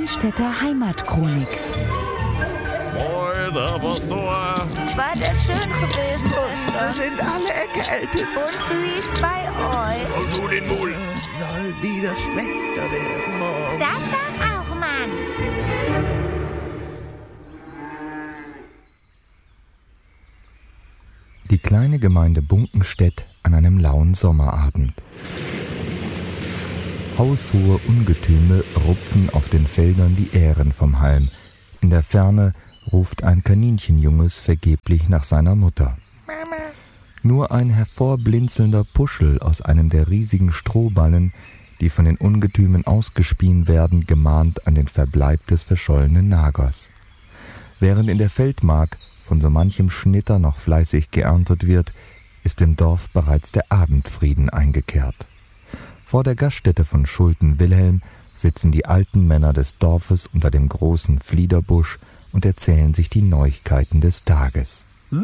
Brennstätter Heimatchronik. Moin, Herr Pastor. War das schön gewesen? Da sind alle erkältet. Und wie ist bei euch? Und du den Mul. Soll wieder schlechter werden morgen. Das sag auch, Mann. Die kleine Gemeinde Bunkenstedt an einem lauen Sommerabend. Haushohe Ungetüme rupfen auf den Feldern die Ähren vom Halm. In der Ferne ruft ein Kaninchenjunges vergeblich nach seiner Mutter. Mama. Nur ein hervorblinzelnder Puschel aus einem der riesigen Strohballen, die von den Ungetümen ausgespien werden, gemahnt an den Verbleib des verschollenen Nagers. Während in der Feldmark von so manchem Schnitter noch fleißig geerntet wird, ist im Dorf bereits der Abendfrieden eingekehrt. Vor der Gaststätte von Schulten-Wilhelm sitzen die alten Männer des Dorfes unter dem großen Fliederbusch und erzählen sich die Neuigkeiten des Tages.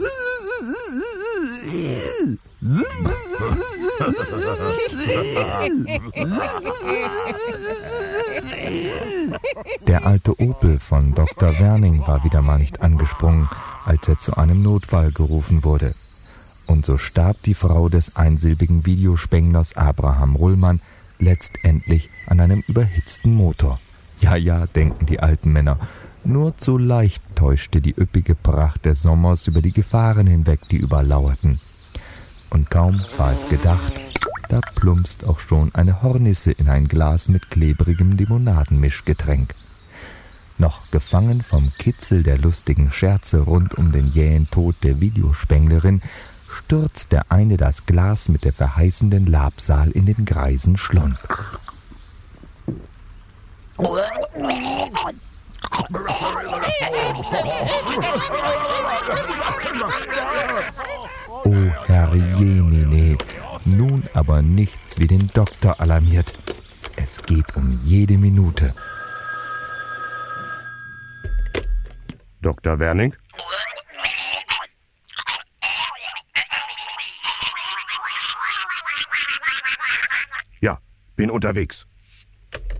Der alte Opel von Dr. Werning war wieder mal nicht angesprungen, als er zu einem Notfall gerufen wurde. Und so starb die Frau des einsilbigen Videospenglers Abraham Rullmann letztendlich an einem überhitzten Motor. Ja, denken die alten Männer, nur zu leicht täuschte die üppige Pracht des Sommers über die Gefahren hinweg, die überlauerten. Und kaum war es gedacht, da plumpst auch schon eine Hornisse in ein Glas mit klebrigem Limonadenmischgetränk. Noch gefangen vom Kitzel der lustigen Scherze rund um den jähen Tod der Videospenglerin, stürzt der eine das Glas mit der verheißenden Labsal in den greisen Schlund. Oh Herr Jemine, nun aber nichts wie den Doktor alarmiert. Es geht um jede Minute. Dr. Werning? Ja, bin unterwegs.